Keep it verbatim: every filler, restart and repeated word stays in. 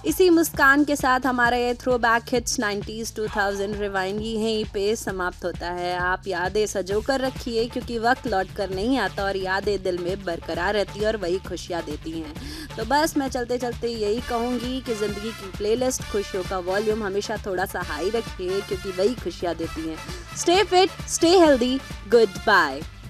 इसी मुस्कान के साथ हमारा ये throw back hits nineties two thousand rewind यहीं पे समाप्त होता है। आप यादें सजो कर रखिए क्योंकि वक्त लौट कर नहीं आता और यादें दिल में बरकरार रहती है और वही खुशियाँ देती हैं। तो बस मैं चलते चलते यही कहूँगी कि ज़िंदगी की प्लेलिस्ट खुशियों का वॉल्यूम हमेशा थोड़ा सा हाई रखिए क्योंकि वही खुशियाँ देती हैं। Stay fit, stay healthy, good bye.